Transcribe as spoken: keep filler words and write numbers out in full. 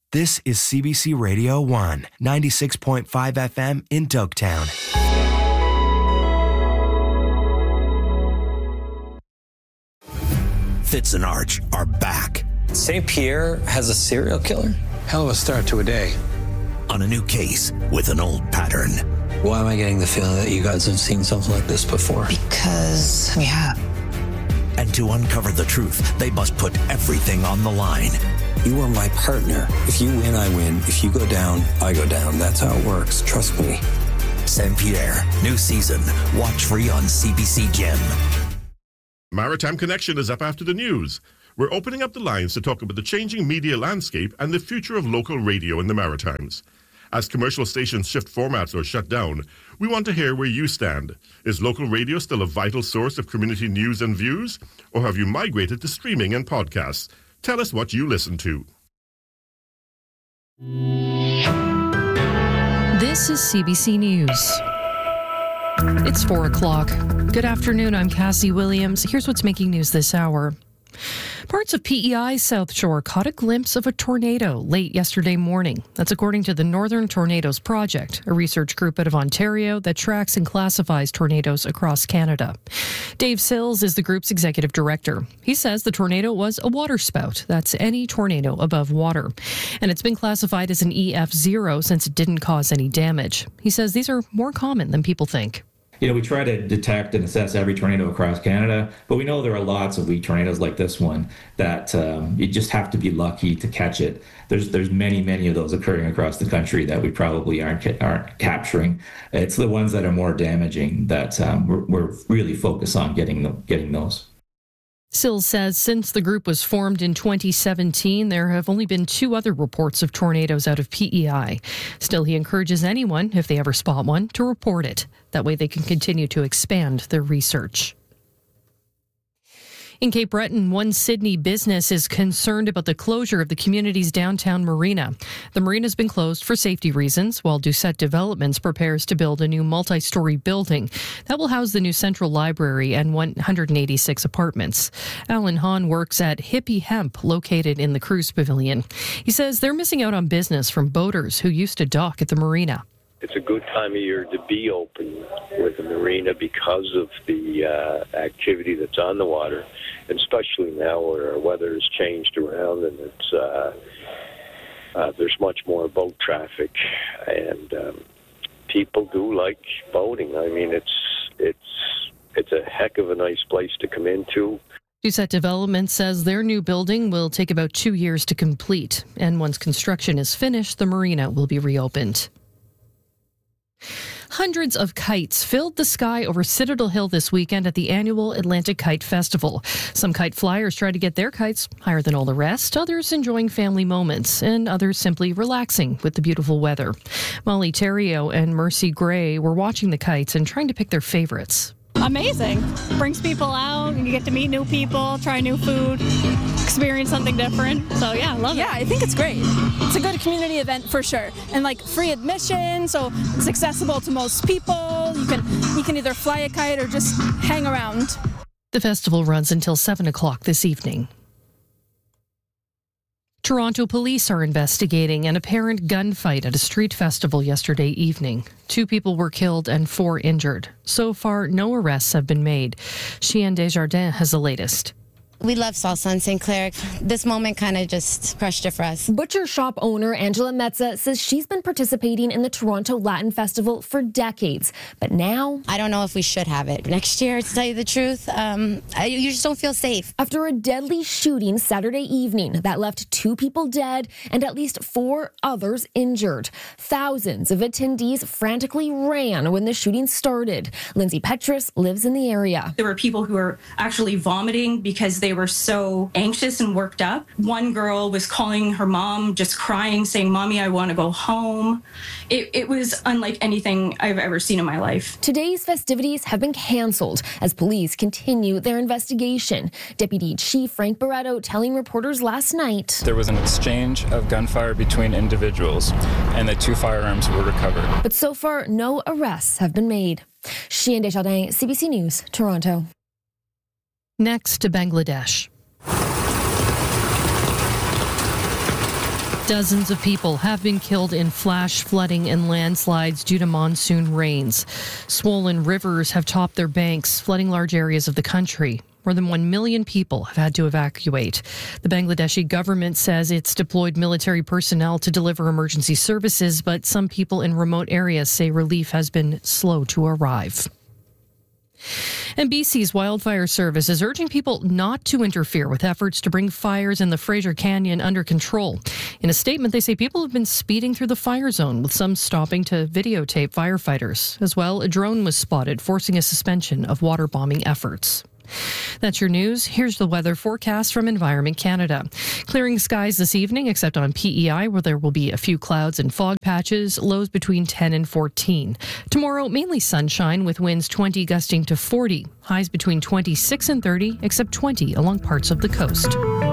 This is C B C Radio one, ninety-six point five F M in Doketown. Fitz and Arch are back. Saint Pierre has a serial killer? Hell of a start to a day. On a new case with an old pattern. Why am I getting the feeling that you guys have seen something like this before? Because we have. And to uncover the truth, they must put everything on the line. You are my partner. If you win, I win. If you go down, I go down. That's how it works. Trust me. Saint Pierre, new season. Watch free on C B C Gem. Maritime Connection is up after the news. We're opening up the lines to talk about the changing media landscape and the future of local radio in the Maritimes. As commercial stations shift formats or shut down, we want to hear where you stand. Is local radio still a vital source of community news and views? Or have you migrated to streaming and podcasts? Tell us what you listen to. This is C B C News. It's four o'clock. Good afternoon, I'm Cassie Williams. Here's what's making news this hour. Parts of P E I's South Shore caught a glimpse of a tornado late yesterday morning. That's according to the Northern Tornadoes Project, a research group out of Ontario that tracks and classifies tornadoes across Canada. Dave Sills is the group's executive director. He says the tornado was a waterspout. That's any tornado above water. And it's been classified as an E F zero since it didn't cause any damage. He says these are more common than people think. You know, we try to detect and assess every tornado across Canada, but we know there are lots of weak tornadoes like this one that um, you just have to be lucky to catch it. There's there's many, many of those occurring across the country that we probably aren't aren't capturing. It's the ones that are more damaging that um, we're, we're really focused on getting them, getting those. Sills says since the group was formed in twenty seventeen, there have only been two other reports of tornadoes out of P E I. Still, he encourages anyone, if they ever spot one, to report it. That way they can continue to expand their research. In Cape Breton, one Sydney business is concerned about the closure of the community's downtown marina. The marina has been closed for safety reasons, while Doucette Developments prepares to build a new multi-story building that will house the new Central Library and one hundred eighty-six apartments. Alan Hahn works at Hippie Hemp, located in the Cruise Pavilion. He says they're missing out on business from boaters who used to dock at the marina. It's a good time of year to be open with the marina because of the uh, activity that's on the water, and especially now where our weather has changed around and it's uh, uh, there's much more boat traffic, and um, people do like boating. I mean, it's it's it's a heck of a nice place to come into. Doucette Development says their new building will take about two years to complete, and once construction is finished, the marina will be reopened. Hundreds of kites filled the sky over Citadel Hill this weekend at the annual Atlantic Kite Festival. Some kite flyers try to get their kites higher than all the rest, others enjoying family moments, and others simply relaxing with the beautiful weather. Molly Terrio and Mercy Gray were watching the kites and trying to pick their favorites. Amazing. Brings people out, and you get to meet new people, try new food, experience something different. So yeah, I love it. Yeah, I think it's great. It's a good community event for sure. And like free admission, so it's accessible to most people. You can you can either fly a kite or just hang around. The festival runs until seven o'clock this evening. Toronto police are investigating an apparent gunfight at a street festival yesterday evening. Two people were killed and four injured. So far, no arrests have been made. Chien Desjardins has the latest. We love salsa in Saint Clair. This moment kind of just crushed it for us. Butcher shop owner Angela Metza says she's been participating in the Toronto Latin Festival for decades. But now, I don't know if we should have it next year, to tell you the truth. Um, I, you just don't feel safe. After a deadly shooting Saturday evening that left two people dead and at least four others injured, thousands of attendees frantically ran when the shooting started. Lindsay Petrus lives in the area. There were people who were actually vomiting because they They were so anxious and worked up. One girl was calling her mom, just crying, saying, "Mommy, I want to go home." It, it was unlike anything I've ever seen in my life. Today's festivities have been canceled as police continue their investigation. Deputy Chief Frank Barretto telling reporters last night there was an exchange of gunfire between individuals and the two firearms were recovered. But so far, no arrests have been made. Chien Desjardins, C B C News, Toronto. Next to Bangladesh. Dozens of people have been killed in flash flooding and landslides due to monsoon rains. Swollen rivers have topped their banks, flooding large areas of the country. More than one million people have had to evacuate. The Bangladeshi government says it's deployed military personnel to deliver emergency services, but some people in remote areas say relief has been slow to arrive. And B C's Wildfire Service is urging people not to interfere with efforts to bring fires in the Fraser Canyon under control. In a statement, they say people have been speeding through the fire zone, with some stopping to videotape firefighters. As well, a drone was spotted, forcing a suspension of water bombing efforts. That's your news. Here's the weather forecast from Environment Canada. Clearing skies this evening, except on P E I, where there will be a few clouds and fog patches, lows between ten and fourteen. Tomorrow, mainly sunshine with winds twenty gusting to forty. Highs between twenty-six and thirty, except twenty along parts of the coast.